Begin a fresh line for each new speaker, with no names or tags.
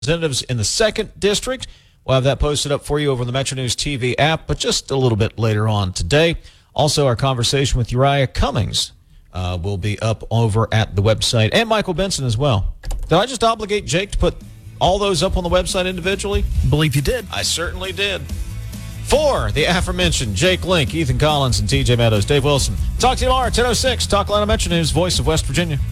Representatives in the 2nd District. We'll have that posted up for you over the Metro News TV app, but just a little bit later on today. Also, our conversation with Uriah Cummings will be up over at the website, and Michael Benson as well. Did I just obligate Jake to put all those up on the website individually?
I believe you did.
I certainly did. For the aforementioned Jake Link, Ethan Collins, and TJ Meadows, Dave Wilson. Talk to you tomorrow at 10:06. Talk Atlanta Metro News, voice of West Virginia.